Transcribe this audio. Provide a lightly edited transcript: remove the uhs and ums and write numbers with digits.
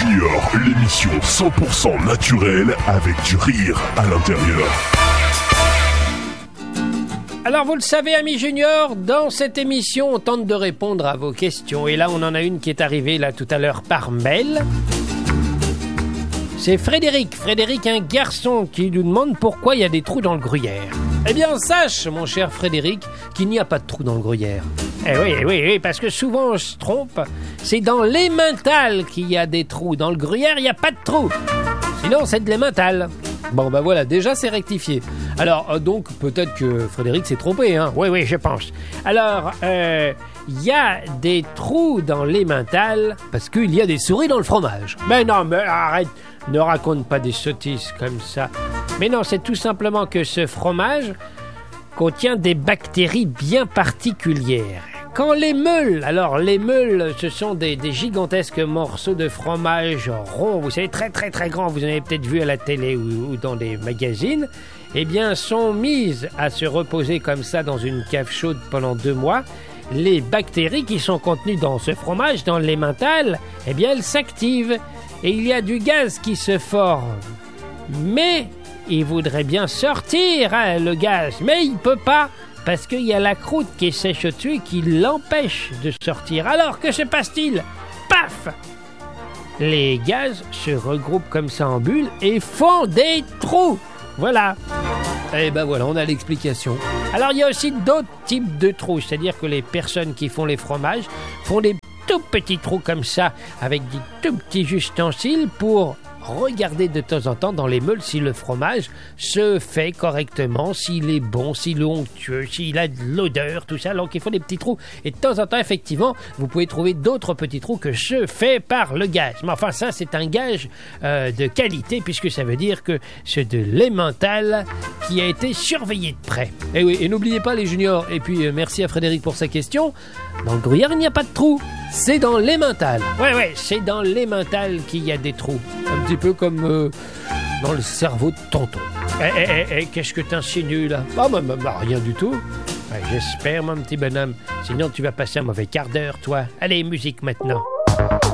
Junior, l'émission 100% naturelle avec du rire à l'intérieur. Alors vous le savez, amis juniors, dans cette émission, on tente de répondre à vos questions. Et là, on en a une qui est arrivée là tout à l'heure par mail. C'est Frédéric, un garçon qui nous demande pourquoi il y a des trous dans le gruyère. Eh bien, sache, mon cher Frédéric, qu'il n'y a pas de trous dans le gruyère. Eh oui, parce que souvent on se trompe. C'est dans l'emmental qu'il y a des trous. Dans le gruyère, il n'y a pas de trous. Sinon, c'est de l'emmental. Bon, ben voilà, déjà c'est rectifié. Alors, donc, peut-être que Frédéric s'est trompé, hein. Oui, je pense. Alors, il y a des trous dans l'emmental parce qu'il y a des souris dans le fromage. Mais non, mais arrête, ne raconte pas des sottises comme ça. Mais non, c'est tout simplement que ce fromage contient des bactéries bien particulières. Quand les meules, alors les meules, ce sont des gigantesques morceaux de fromage ronds, vous savez, très grands, vous en avez peut-être vu à la télé ou dans des magazines, eh bien, sont mises à se reposer comme ça dans une cave chaude pendant 2 mois. Les bactéries qui sont contenues dans ce fromage, dans l'emmental, eh bien, elles s'activent et il y a du gaz qui se forme. Mais il voudrait bien sortir, hein, le gaz, mais il peut pas. Parce qu'il y a la croûte qui est sèche au-dessus et qui l'empêche de sortir. Alors, que se passe-t-il? Paf! Les gaz se regroupent comme ça en bulles et font des trous. Voilà. Et ben voilà, on a l'explication. Alors, il y a aussi d'autres types de trous. C'est-à-dire que les personnes qui font les fromages font des tout petits trous comme ça, avec des tout petits ustensiles pour regardez de temps en temps dans les meules si le fromage se fait correctement, s'il est bon, s'il est onctueux, s'il a de l'odeur, tout ça. Donc il faut des petits trous. Et de temps en temps, effectivement, vous pouvez trouver d'autres petits trous que ceux faits par le gaz. Mais enfin, ça, c'est un gage de qualité, puisque ça veut dire que c'est de l'emmental qui a été surveillé de près. Et oui, et n'oubliez pas les juniors, et puis merci à Frédéric pour sa question, dans le gruyère, il n'y a pas de trous. C'est dans l'emmental. Ouais, c'est dans l'emmental qu'il y a des trous. Un petit peu comme dans le cerveau de tonton. Qu'est-ce que t'insinues là? Rien du tout. Ouais, j'espère, mon petit bonhomme. Sinon, tu vas passer un mauvais quart d'heure, toi. Allez, musique maintenant.